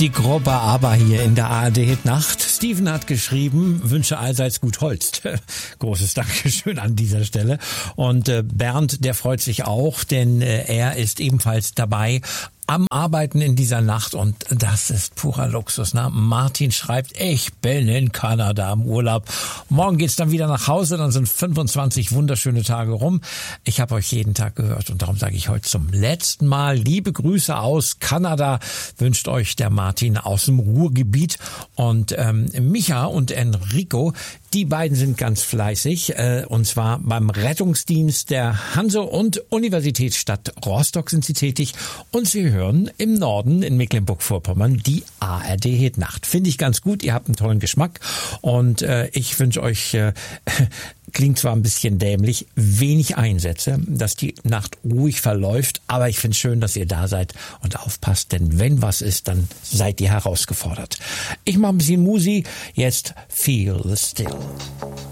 Die Gruppe ABBA hier in der ARD-Nacht. Steven hat geschrieben, wünsche allseits gut Holz. Großes Dankeschön an dieser Stelle. Und Bernd, der freut sich auch, denn er ist ebenfalls dabei am Arbeiten in dieser Nacht und das ist purer Luxus. Ne? Martin schreibt, ich bin in Kanada im Urlaub. Morgen geht's dann wieder nach Hause, dann sind 25 wunderschöne Tage rum. Ich habe euch jeden Tag gehört und darum sage ich heute zum letzten Mal liebe Grüße aus Kanada. Wünscht euch der Martin aus dem Ruhrgebiet und Micha und Enrico, die beiden sind ganz fleißig und zwar beim Rettungsdienst der Hanse- und Universitätsstadt Rostock sind sie tätig und sie hören im Norden in Mecklenburg-Vorpommern die ARD-Nacht. Finde ich ganz gut, ihr habt einen tollen Geschmack und ich wünsche euch, klingt zwar ein bisschen dämlich, wenig Einsätze, dass die Nacht ruhig verläuft, aber ich finde es schön, dass ihr da seid und aufpasst, denn wenn was ist, dann seid ihr herausgefordert. Ich mache ein bisschen Musi, jetzt Feel Still.